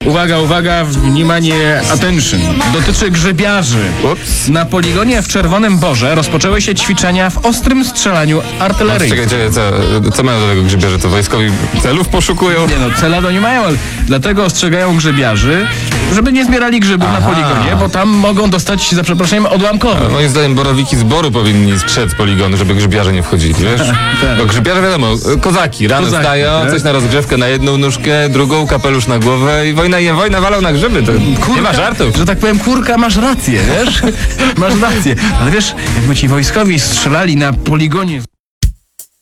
Uwaga, uwaga, wнимanie, attention. Dotyczy grzybiarzy. Ups. Na poligonie w Czerwonym Borze rozpoczęły się ćwiczenia w ostrym strzelaniu artyleryjskim. Czekajcie, co mają do tego grzybiarze? To wojskowi celów poszukują? Nie no, celado nie mają, ale dlatego ostrzegają grzybiarzy, żeby nie zbierali grzybów na poligonie, bo tam mogą dostać, za przeproszeniem, odłamkowe. Moim zdaniem borowiki z boru powinni strzec poligonu, żeby grzybiarze nie wchodzili, wiesz? Tak. Bo grzybiarze wiadomo, kozaki, rano Kozaki, wstają, tak? coś na rozgrzewkę na jedną nóżkę, drugą, kapelusz na głowę i wojna walą na grzyby, to nie ma żartów. Że tak powiem, kurka, masz rację, wiesz? Masz rację. Ale wiesz, jakby ci wojskowi strzelali na poligonie...